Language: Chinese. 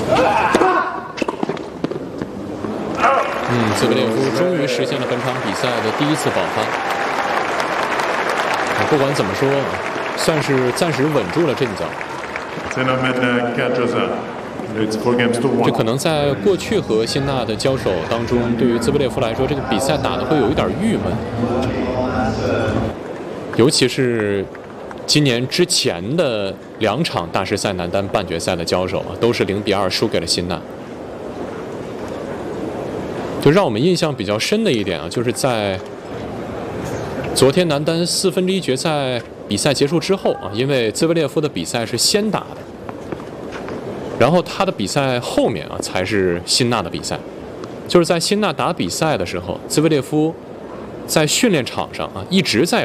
兹维列夫终于实现了本场比赛的第一次爆发。不管怎么说，算是暂时稳住了阵脚。这可能在过去和辛纳的交手当中，对于兹维列夫来说，这个比赛打得会有一点郁闷，尤其是今年之前的2场大师赛男单半决赛的交手都是0比2输给了辛纳。就让我们印象比较深的一点就是在昨天男单1/4决赛比赛结束之后因为兹维列夫的比赛是先打的，然后他的比赛后面才是辛纳的比赛。就是在辛纳打比赛的时候，兹维列夫在训练场上一直在